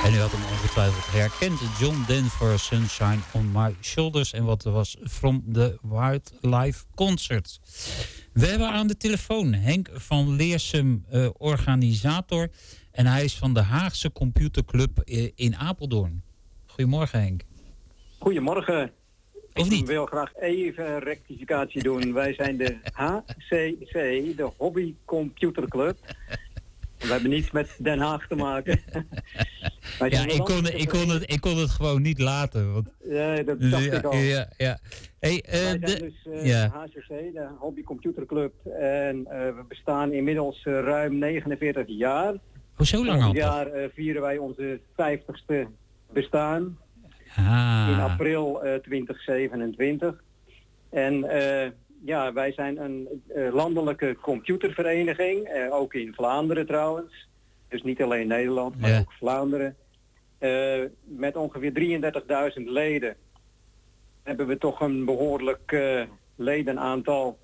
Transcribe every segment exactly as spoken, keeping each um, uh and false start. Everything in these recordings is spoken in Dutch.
En u had hem ongetwijfeld herkend. John Denver, Sunshine on My Shoulders. En wat was From the Wildlife Concerts. We hebben aan de telefoon Henk van Leersum, uh, organisator. En hij is van de Haagse Computerclub uh, in Apeldoorn. Goedemorgen, Henk. Goedemorgen. Of niet? Ik wil graag even een rectificatie doen. Wij zijn de H C C, de Hobby Computer Club. We hebben niets met Den Haag te maken. Ja, ik kon, het, ik, kon het, ik kon het gewoon niet laten. Want... Ja, dat dacht ja, ik al. Ja, ja. Hey, uh, Wij zijn de... dus uh, ja. H C C, de Hobby Computer Club. En uh, we bestaan inmiddels uh, ruim negenenveertig jaar. Oh, zo lang al? Dit jaar uh, vieren wij onze vijftigste bestaan. Ah. In april uh, twintig zevenentwintig. En uh, ja, wij zijn een uh, landelijke computervereniging. Uh, ook in Vlaanderen trouwens. Dus niet alleen Nederland, maar ja. ook Vlaanderen. Uh, met ongeveer drieëndertigduizend leden hebben we toch een behoorlijk uh, ledenaantal.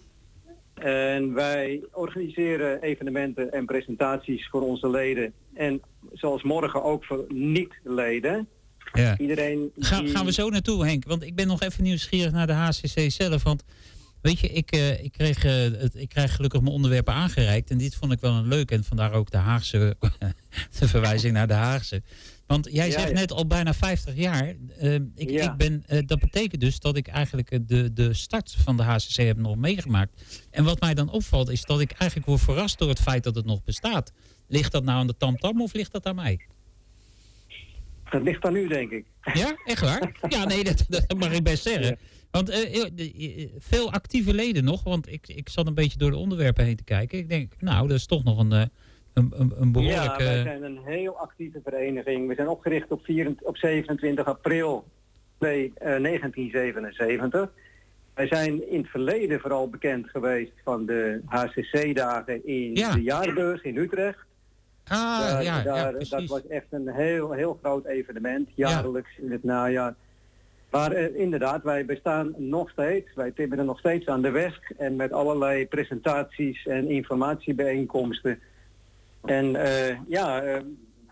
En wij organiseren evenementen en presentaties voor onze leden. En zoals morgen ook voor niet-leden. Ja. Iedereen die... Ga, gaan we zo naartoe, Henk. Want ik ben nog even nieuwsgierig naar de H C C zelf. Want weet je, ik, uh, ik, kreeg, uh, het, ik krijg gelukkig mijn onderwerpen aangereikt. En dit vond ik wel een leuk. En vandaar ook de Haagse, de verwijzing naar de Haagse. Want jij ja, zegt ja. net al bijna vijftig jaar. Uh, ik, ja. ik ben, uh, dat betekent dus dat ik eigenlijk de, de start van de H C C heb nog meegemaakt. En wat mij dan opvalt is dat ik eigenlijk word verrast door het feit dat het nog bestaat. Ligt dat nou aan de tamtam of ligt dat aan mij? Dat ligt aan u, denk ik. Ja, echt waar? Ja, nee, dat, dat mag ik best zeggen. Ja. Want uh, uh, veel actieve leden nog, want ik, ik zat een beetje door de onderwerpen heen te kijken. Ik denk, nou, dat is toch nog een, uh, een, een, een behoorlijke... Ja, wij zijn een heel actieve vereniging. We zijn opgericht op, vier, op zevenentwintig april negentien zevenenzeventig. Wij zijn in het verleden vooral bekend geweest van de H C C-dagen in ja. de Jaarbeurs in Utrecht. Ah, daar, ja, daar, ja, dat was echt een heel, heel groot evenement, jaarlijks ja. in het najaar. Maar uh, inderdaad, wij bestaan nog steeds, wij timmeren nog steeds aan de weg en met allerlei presentaties en informatiebijeenkomsten. En uh, ja, uh,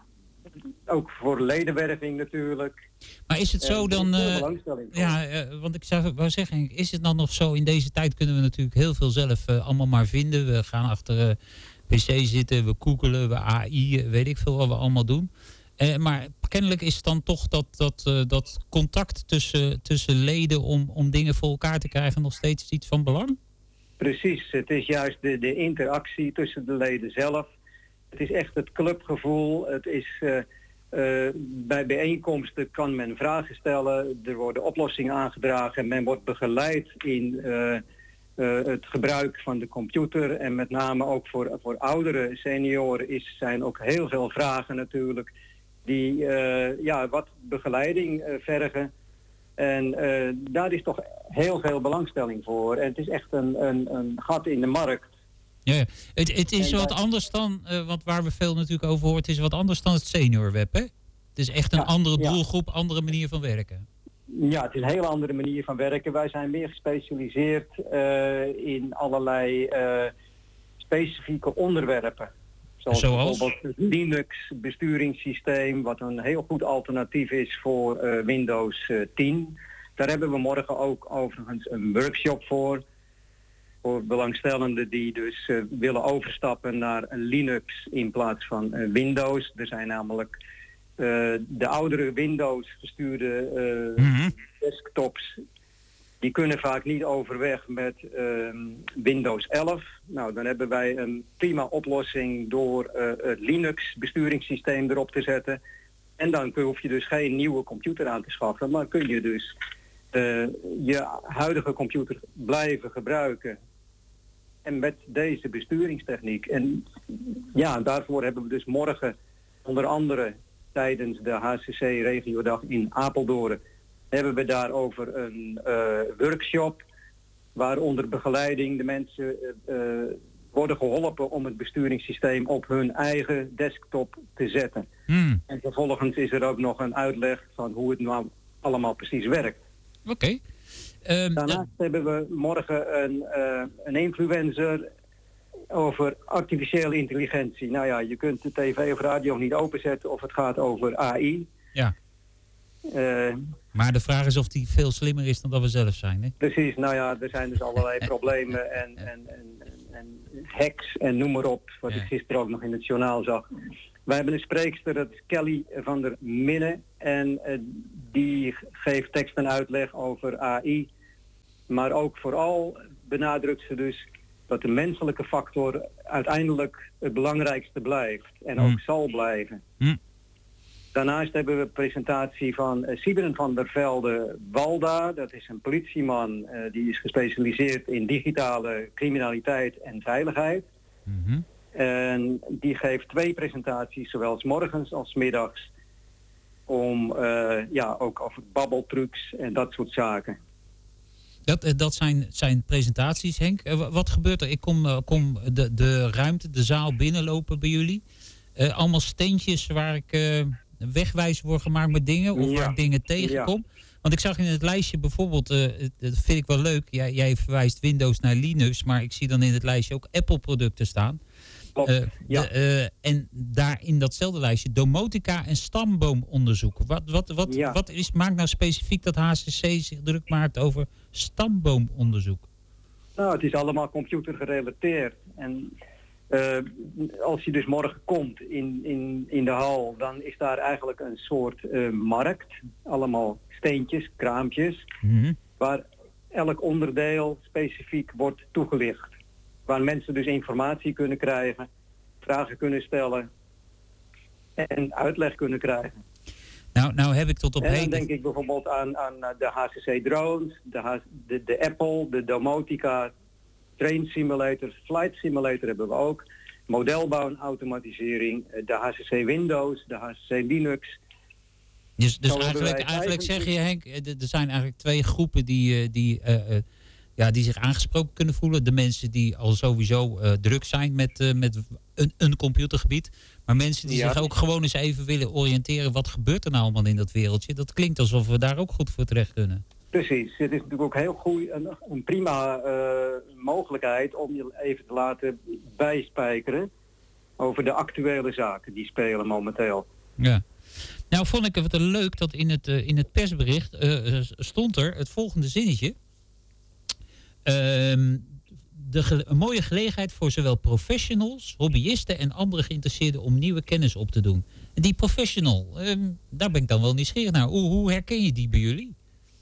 ook voor ledenwerving natuurlijk. Maar is het zo en, dan... Uh, ja, uh, want ik zou wou zeggen, is het dan nog zo, in deze tijd kunnen we natuurlijk heel veel zelf uh, allemaal maar vinden. We gaan achter... Uh, P C zitten, we googelen, we A I, weet ik veel wat we allemaal doen. Eh, maar kennelijk is het dan toch dat, dat, uh, dat contact tussen, tussen leden om, om dingen voor elkaar te krijgen nog steeds iets van belang? Precies, het is juist de, de interactie tussen de leden zelf. Het is echt het clubgevoel. Het is, uh, uh, bij bijeenkomsten kan men vragen stellen, er worden oplossingen aangedragen, men wordt begeleid in... Uh, Uh, het gebruik van de computer en met name ook voor, voor oudere senioren is, zijn ook heel veel vragen natuurlijk die uh, ja, wat begeleiding uh, vergen. En uh, daar is toch heel veel belangstelling voor. En het is echt een, een, een gat in de markt. Ja, het, het is en wat dat... anders dan, uh, want waar we veel natuurlijk over horen, het is wat anders dan het seniorweb, hè? Het is echt een ja, andere ja. doelgroep, andere manier van werken. Ja, het is een hele andere manier van werken. Wij zijn meer gespecialiseerd uh, in allerlei uh, specifieke onderwerpen. Zoals, Zoals? bijvoorbeeld het Linux besturingssysteem, wat een heel goed alternatief is voor uh, Windows uh, tien. Daar hebben we morgen ook overigens een workshop voor. Voor belangstellenden die dus uh, willen overstappen naar een Linux in plaats van uh, Windows. Er zijn namelijk... Uh, de oudere Windows gestuurde uh, mm-hmm. desktops, die kunnen vaak niet overweg met uh, Windows elf. Nou, dan hebben wij een prima oplossing door uh, het Linux besturingssysteem erop te zetten. En dan hoef je dus geen nieuwe computer aan te schaffen, maar kun je dus uh, je huidige computer blijven gebruiken. En met deze besturingstechniek. En ja, daarvoor hebben we dus morgen onder andere... tijdens de H C C-regiodag in Apeldoorn hebben we daarover een uh, workshop waar onder begeleiding de mensen uh, worden geholpen om het besturingssysteem op hun eigen desktop te zetten. Hmm. En vervolgens is er ook nog een uitleg van hoe het nou allemaal precies werkt. Oké. Okay. Um, Daarnaast uh... hebben we morgen een, uh, een influencer over artificiële intelligentie. Nou ja, je kunt de tv of radio niet openzetten of het gaat over A I. Ja. Uh, maar de vraag is of die veel slimmer is dan dat we zelf zijn, hè? Precies, nou ja, er zijn dus allerlei problemen en, en, en, en hacks en noem maar op, wat ja. ik gisteren ook nog in het journaal zag. Wij hebben een spreekster, dat is Kelly van der Minne, en uh, die geeft tekst en uitleg over A I. Maar ook vooral benadrukt ze dus dat de menselijke factor uiteindelijk het belangrijkste blijft en mm. ook zal blijven. Mm. Daarnaast hebben we een presentatie van uh, Siebren van der Velde Walda. Dat is een politieman uh, die is gespecialiseerd in digitale criminaliteit en veiligheid. Mm-hmm. En die geeft twee presentaties, zowel 's morgens als 's middags, om uh, ja, ook over babbeltrucs en dat soort zaken. Dat, dat zijn, zijn presentaties, Henk. Wat gebeurt er? Ik kom, kom de, de ruimte, de zaal binnenlopen bij jullie. Uh, allemaal steentjes waar ik uh, wegwijs word gemaakt met dingen. Of ja. waar ik dingen tegenkom. Ja. Want ik zag in het lijstje bijvoorbeeld, uh, dat vind ik wel leuk. Jij, jij verwijst Windows naar Linux. Maar ik zie dan in het lijstje ook Apple producten staan. Uh, ja. de, uh, en daar in datzelfde lijstje domotica en stamboomonderzoek. Wat, wat, wat, ja. wat is, maakt nou specifiek dat H C C zich druk maakt over stamboomonderzoek? Nou, het is allemaal computergerelateerd. En uh, als je dus morgen komt in, in, in de hal, dan is daar eigenlijk een soort uh, markt. Allemaal steentjes, kraampjes, mm-hmm. waar elk onderdeel specifiek wordt toegelicht. Waar mensen dus informatie kunnen krijgen, vragen kunnen stellen en uitleg kunnen krijgen. Nou, nou heb ik tot op en dan heden... denk ik bijvoorbeeld aan, aan de H C C drones, de, H- de, de Apple, de domotica, train simulator, flight simulator hebben we ook. Modelbouw en automatisering, de H C C Windows, de H C C Linux. Dus, dus eigenlijk, eigenlijk zeg je, Henk, er zijn eigenlijk twee groepen die... die uh, uh, Ja, die zich aangesproken kunnen voelen. De mensen die al sowieso uh, druk zijn met, uh, met een, een computergebied. Maar mensen die ja. zich ook gewoon eens even willen oriënteren. Wat gebeurt er nou allemaal in dat wereldje? Dat klinkt alsof we daar ook goed voor terecht kunnen. Precies. Het is natuurlijk ook heel goed, een, een prima uh, mogelijkheid om je even te laten bijspijkeren over de actuele zaken die spelen momenteel. Ja. Nou vond ik het leuk dat in het, uh, in het persbericht uh, stond er het volgende zinnetje. Um, de ge- een mooie gelegenheid voor zowel professionals, hobbyisten en andere geïnteresseerden om nieuwe kennis op te doen. En die professional, um, daar ben ik dan wel nieuwsgierig naar. Hoe, hoe herken je die bij jullie?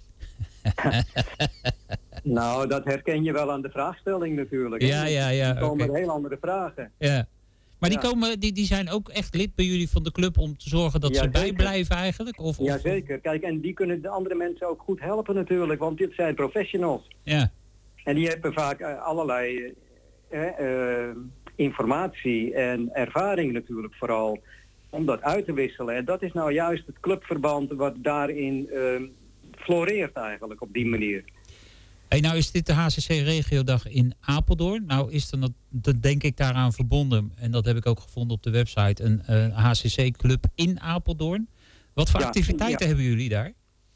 Nou, dat herken je wel aan de vraagstelling natuurlijk. Ja, ja, ja. Er komen okay. heel andere vragen. Ja. Maar die, ja. komen, die, die zijn ook echt lid bij jullie van de club om te zorgen dat ja, ze zeker. bijblijven eigenlijk? Of, of... Jazeker. Kijk, en die kunnen de andere mensen ook goed helpen natuurlijk, want dit zijn professionals. Ja. En die hebben vaak uh, allerlei uh, uh, informatie en ervaring natuurlijk vooral om dat uit te wisselen. En dat is nou juist het clubverband wat daarin uh, floreert eigenlijk op die manier. Hey, nou is dit de H C C-regiodag in Apeldoorn. Nou is er, dat, dat denk ik daaraan verbonden, en dat heb ik ook gevonden op de website, een uh, H C C-club in Apeldoorn. Wat voor ja, activiteiten ja. hebben jullie daar?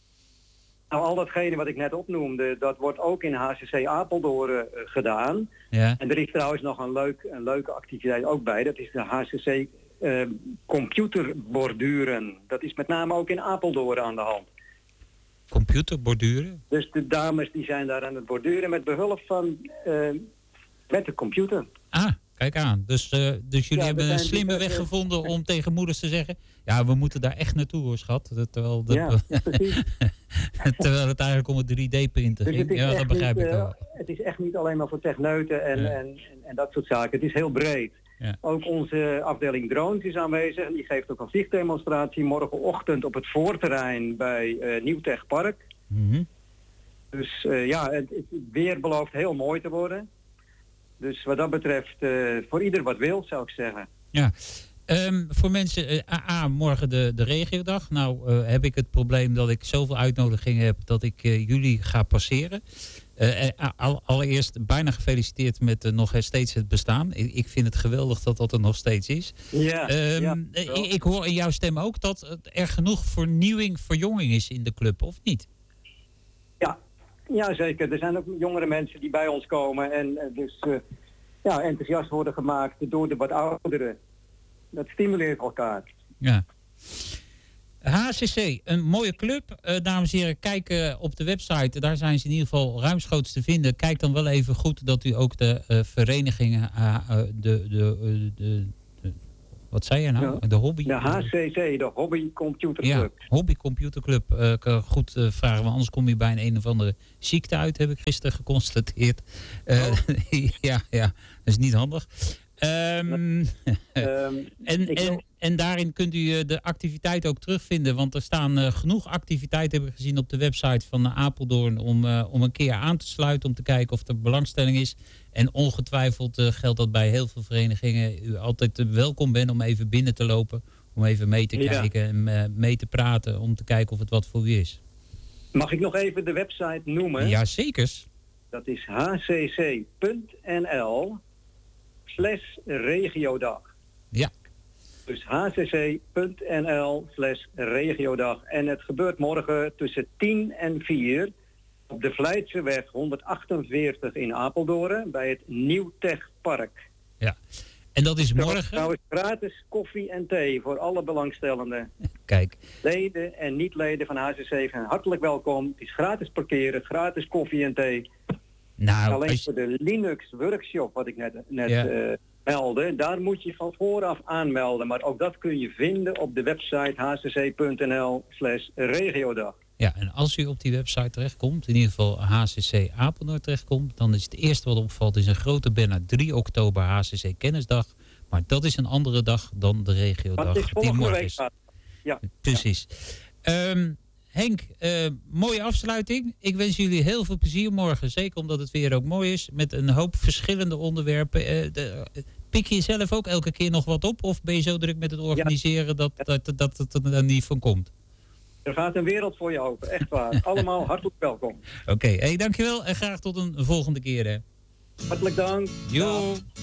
Nou, al datgene wat ik net opnoemde, dat wordt ook in H C C Apeldoorn uh, gedaan. Ja. En er is trouwens nog een, leuk, een leuke activiteit ook bij. Dat is de H C C uh, computerborduren. Dat is met name ook in Apeldoorn aan de hand. Computerborduren? Dus de dames die zijn daar aan het borduren met behulp van uh, met de computer. Ah, kijk aan. Dus, uh, dus jullie ja, hebben een slimme weg gevonden om tegen moeders te zeggen, ja, we moeten daar echt naartoe hoor, schat. Terwijl, de, ja, precies. terwijl het eigenlijk om het drie D-printen dus ging. Ja, dat begrijp niet, ik wel. Uh, het is echt niet alleen maar voor techneuten en, ja. en, en, en dat soort zaken. Het is heel breed. Ja. Ook onze afdeling drones is aanwezig. Die geeft ook een vliegdemonstratie morgenochtend op het voorterrein bij uh, Nieuwtech Park. Mm-hmm. Dus uh, ja, het, het weer belooft heel mooi te worden. Dus wat dat betreft, uh, voor ieder wat wil, zou ik zeggen. Ja, um, voor mensen, uh, A A, morgen de, de regiodag. Nou uh, heb ik het probleem dat ik zoveel uitnodigingen heb dat ik uh, jullie ga passeren. Uh, al, allereerst bijna gefeliciteerd met uh, nog steeds het bestaan. Ik, ik vind het geweldig dat dat er nog steeds is. Ja, um, ja, ik, ik hoor in jouw stem ook dat er genoeg vernieuwing, verjonging is in de club, of niet? Ja, ja zeker. Er zijn ook jongere mensen die bij ons komen. En uh, dus uh, ja, enthousiast worden gemaakt door de wat ouderen. Dat stimuleert elkaar. Ja. H C C, een mooie club. Uh, dames en heren, kijk uh, op de website. Daar zijn ze in ieder geval ruimschoots te vinden. Kijk dan wel even goed dat u ook de uh, verenigingen, uh, uh, de, de, uh, de, de, wat zei je nou? Ja. De hobby? De H C C, de Hobby Computer Club. Ja, Hobby Computer Club. Uh, kan goed uh, vragen, want anders kom je bij een, een of andere ziekte uit, heb ik gisteren geconstateerd. Uh, oh. ja, ja, dat is niet handig. Um, um, en, en, en daarin kunt u uh, de activiteit ook terugvinden. Want er staan uh, genoeg activiteiten, hebben we gezien op de website van uh, Apeldoorn, om, uh, om een keer aan te sluiten, om te kijken of er belangstelling is. En ongetwijfeld uh, geldt dat bij heel veel verenigingen. U altijd uh, welkom bent om even binnen te lopen, om even mee te ja. kijken en uh, mee te praten, om te kijken of het wat voor u is. Mag ik nog even de website noemen? Ja, zeker. Dat is h c c punt n l slash regiodag. Ja. Dus h c c punt n l slash regiodag. En het gebeurt morgen tussen tien en vier op de Vlijtseweg honderdachtenveertig in Apeldoorn bij het Nieuwtech Park. Ja. En dat is morgen? Trouwens gratis koffie en thee voor alle belangstellenden. Kijk. Leden en niet-leden van H C C zijn hartelijk welkom. Het is gratis parkeren, gratis koffie en thee. Nou, Alleen als... voor de Linux workshop, wat ik net, net ja. uh, meldde, daar moet je van vooraf aanmelden. Maar ook dat kun je vinden op de website h c c punt n l slash regiodag. Ja, en als u op die website terechtkomt, in ieder geval H C C Apeldoorn terechtkomt, dan is het eerste wat opvalt, is een grote banner drie oktober H C C Kennisdag. Maar dat is een andere dag dan de regiodag. Dat is volgende week. Is. Ja. Precies. Ja. Um, Henk, uh, mooie afsluiting. Ik wens jullie heel veel plezier morgen. Zeker omdat het weer ook mooi is. Met een hoop verschillende onderwerpen. Uh, de, uh, pik je zelf ook elke keer nog wat op? Of ben je zo druk met het organiseren ja. dat, dat, dat, dat het er niet van komt? Er gaat een wereld voor je open. Echt waar. Allemaal hartelijk welkom. Oké, okay. Hey, dankjewel. En graag tot een volgende keer. Hè. Hartelijk dank. Jo.